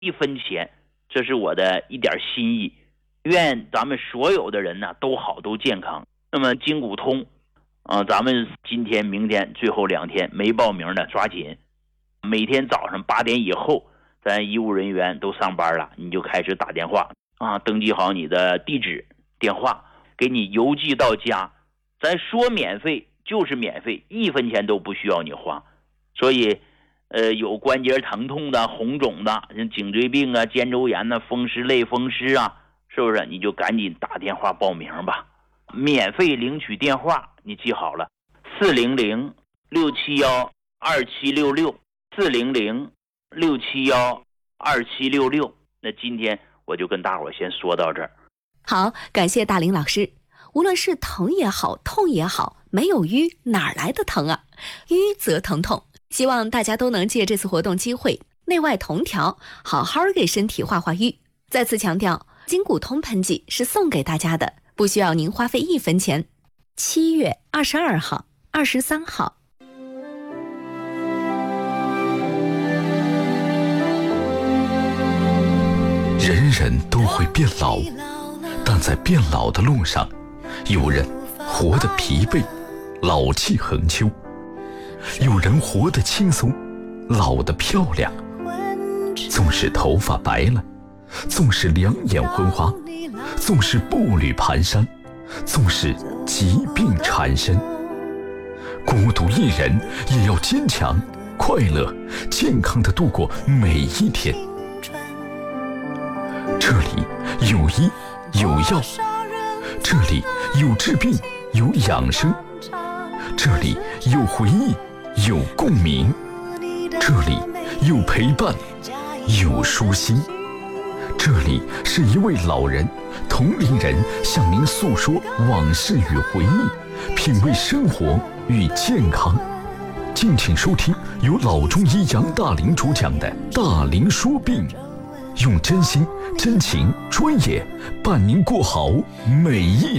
1分钱，这是我的一点心意。愿咱们所有的人呢都好都健康。那么筋骨通咱们今天明天最后2天没报名的抓紧，每天早上8点以后咱医务人员都上班了，你就开始打电话登记好你的地址电话，给你邮寄到家。咱说免费就是免费，1分钱都不需要你花。所以有关节疼痛的、红肿的，像颈椎病啊、肩周炎风湿类风湿是不是你就赶紧打电话报名吧。免费领取电话你记好了，400-671-2766 400-671-2766。那今天我就跟大伙先说到这儿。 好，感谢大林老师。无论是疼也好，痛也好，没有瘀哪来的疼啊？瘀则疼痛。希望大家都能借这次活动机会，内外同调，好好给身体化化瘀。再次强调，筋骨通喷剂是送给大家的，不需要您花费1分钱。7月22号、23号。 人人都会变老，但在变老的路上，有人活得疲惫，老气横秋；有人活得轻松，老得漂亮。纵使头发白了，纵使两眼昏花，纵使步履蹒跚，纵使疾病缠身，孤独一人也要坚强、快乐、健康地度过每一天。这里有医有药，这里有治病有养生，这里有回忆有共鸣，这里有陪伴有舒心。这里是一位老人同龄人向您诉说往事与回忆，品味生活与健康。敬请收听由老中医杨大林主讲的大林说病，用真心、真情、专业伴您过好每一天。